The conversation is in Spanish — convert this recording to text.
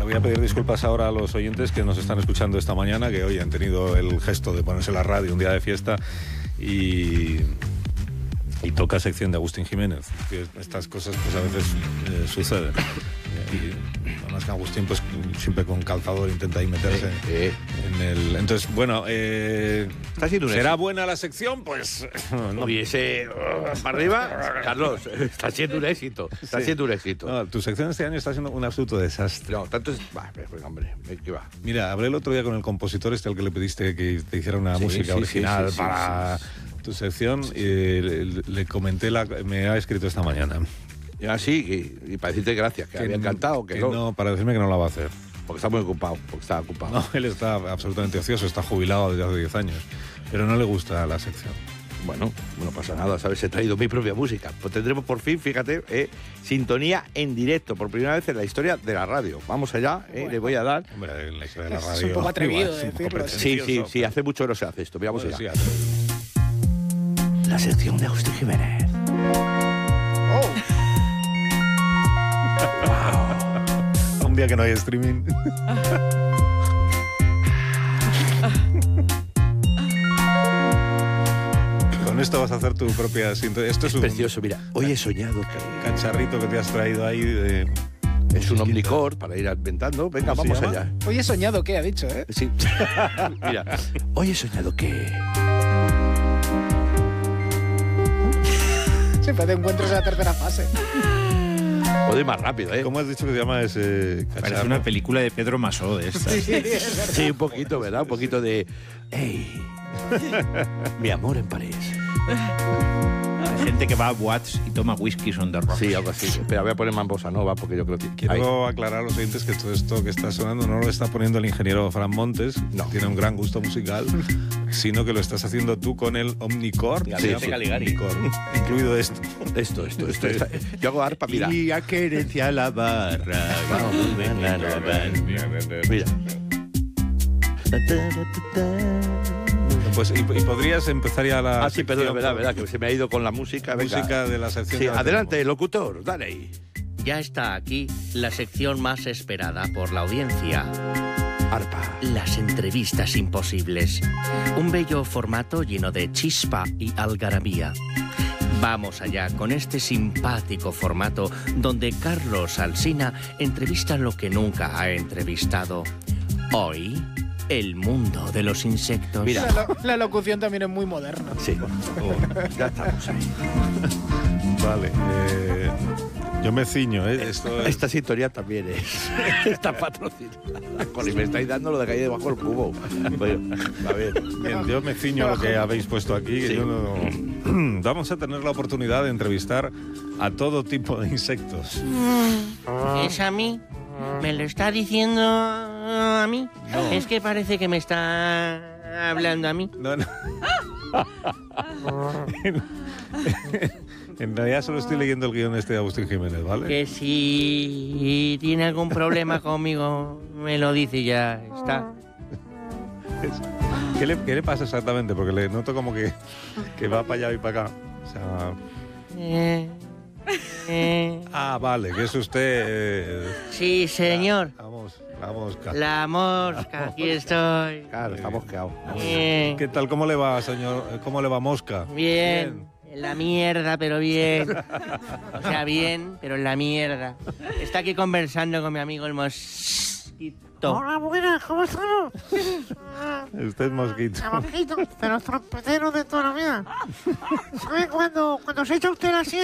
voy a pedir disculpas ahora a los oyentes que nos están escuchando esta mañana, que hoy han tenido el gesto de ponerse la radio un día de fiesta y toca sección de Agustín Jiménez. Que estas cosas pues a veces suceden. Y además que Agustín pues siempre con calzador intenta ahí meterse en el... Entonces, bueno, ¿será buena la sección? Pues... no. Hubiese para arriba, Carlos, está siendo un éxito. Está siendo un éxito. No, tu sección este año está siendo un absoluto desastre. No, tanto es... hombre, ¿qué va? Mira, hablé el otro día con el compositor al que le pediste que te hiciera una música original para tu sección y le comenté, me ha escrito esta mañana. Sí, y para decirte gracias, que había encantado. Que no, para decirme que no la va a hacer. Porque está muy ocupado, No, él está absolutamente ocioso, está jubilado desde hace 10 años, pero no le gusta la sección. Bueno, no pasa nada, ¿sabes? He traído mi propia música. Pues tendremos por fin, fíjate, sintonía en directo, por primera vez en la historia de la radio. Vamos allá, le voy a dar... Hombre, en la historia de la radio... Es un poco atrevido decirlo. Sí, hace mucho que no se hace esto. Vamos allá. Sí, la sección de Agustín Jiménez. Un día que no hay streaming. Con esto vas a hacer tu propia sintonía. Esto es precioso, mira. Hoy he soñado que... cacharrito que te has traído ahí de... Es un omnicord para ir inventando. Venga, vamos allá. Hoy he soñado que ha dicho, ¿eh? Sí. Mira, hoy he soñado que... Siempre te encuentras en la tercera fase. Puedo ir más rápido, ¿eh? ¿Cómo has dicho que se llama ese cacharro? Parece una película de Pedro Masó de esta. Sí, un poquito, ¿verdad? Un poquito de... ¡Ey! Mi amor en París. Hay gente que va a Watts y toma whisky on the rocks. Sí, algo así. Espera, voy a poner más bossa nova porque yo creo que... Quiero aclarar a los oyentes que todo esto que está sonando no lo está poniendo el ingeniero Fran Montes, que tiene un gran gusto musical, sino que lo estás haciendo tú con el omnicord. Caligari. Incluido esto. Esto. Yo hago arpa, mira. Y a querencia la barra. Mira. Pues, y podrías empezar ya la sí, perdón, verdad, que se me ha ido con la música. Música de la sección. Sí, adelante, locutor, dale ahí. Ya está aquí la sección más esperada por la audiencia. Arpa. Las entrevistas imposibles. Un bello formato lleno de chispa y algarabía. Vamos allá con este simpático formato donde Carlos Alsina entrevista lo que nunca ha entrevistado. Hoy, el mundo de los insectos. Mira. La locución también es muy moderna. Sí. Ya estamos ahí. Vale. Yo me ciño, ¿eh? Esta sintonía también está patrocinada. Y me estáis dando lo de caer debajo del cubo. Bueno, a ver. Bien, yo me ciño a lo que habéis puesto aquí. Que yo no... Vamos a tener la oportunidad de entrevistar a todo tipo de insectos. ¿Es a mí? ¿Me lo está diciendo a mí? No. Es que parece que me está hablando a mí. No. En realidad solo estoy leyendo el guión de Agustín Jiménez, ¿vale? Que si tiene algún problema conmigo, me lo dice y ya está. ¿Qué le pasa exactamente? Porque le noto como que va para allá y para acá. O sea... vale, que es usted... Sí, señor. La mosca. La mosca, aquí estoy. Claro, está mosqueado. ¿Qué tal? ¿Cómo le va, señor? ¿Cómo le va, mosca? Bien. En la mierda, pero bien. O sea, bien, pero en la mierda. Está aquí conversando con mi amigo el mosquito. Hola, buenas, ¿cómo estamos? Usted es mosquito. Mosquito, pero trompetero de toda la vida. ¿Sabe cuando se echa usted la siesta?